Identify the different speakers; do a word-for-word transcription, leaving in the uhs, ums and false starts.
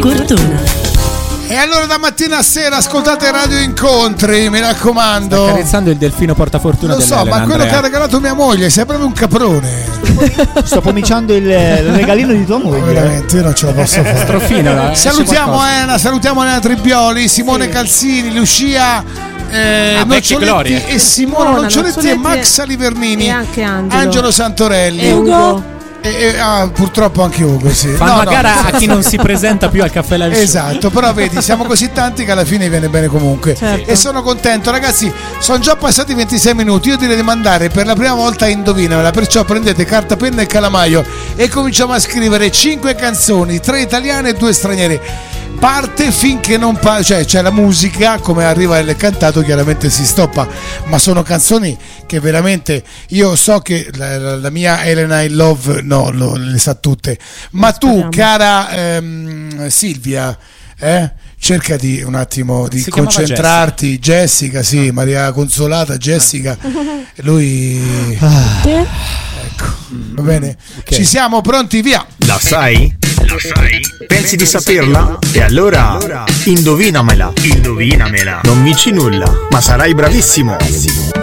Speaker 1: Cortona.
Speaker 2: E allora da mattina a sera ascoltate Radio Incontri, mi raccomando.
Speaker 3: Sta accarezzando il delfino portafortuna.
Speaker 2: Lo so, ma quello che ha regalato mia moglie, sei proprio un caprone.
Speaker 4: Sto pomiciando il, il regalino di tua moglie.
Speaker 2: Veramente, io non ce la posso fare.
Speaker 3: Strofino,
Speaker 2: salutiamo Elena, salutiamo Elena Tribioli, Simone sì. Calzini, Lucia eh, ah, Noccioletti e Simona Noccioletti, Noccioletti e Max Livernini,
Speaker 5: e anche Angelo,
Speaker 2: Angelo Santorelli
Speaker 5: e Ugo.
Speaker 2: E, e, ah, purtroppo anche Ugo, sì.
Speaker 3: Fanno
Speaker 2: no,
Speaker 3: a gara
Speaker 2: no.
Speaker 3: a chi non si presenta più al caffè live show.
Speaker 2: Esatto, però vedi, siamo così tanti che alla fine viene bene comunque.
Speaker 5: Certo.
Speaker 2: E sono contento, ragazzi. Sono già passati ventisei minuti. Io direi di mandare per la prima volta Indovinamela. Perciò prendete carta, penna e calamaio e cominciamo a scrivere cinque canzoni, tre italiane e due straniere. Parte finché non pa- cioè c'è la musica, come arriva il cantato chiaramente si stoppa, ma sono canzoni che veramente io so che la, la, la mia Elena in Love no, lo, le sa tutte, ma tu cara ehm, Silvia eh? cerca di un attimo di
Speaker 3: si
Speaker 2: concentrarti. Jessica. Jessica, sì, Maria Consolata, Jessica, lui
Speaker 5: Ah.
Speaker 2: ecco, va bene,
Speaker 3: okay.
Speaker 2: Ci siamo pronti, via.
Speaker 6: La sai? La sai? Pensi di saperla? E allora indovinamela. Indovinamela. Non vinci nulla, ma sarai bravissimo.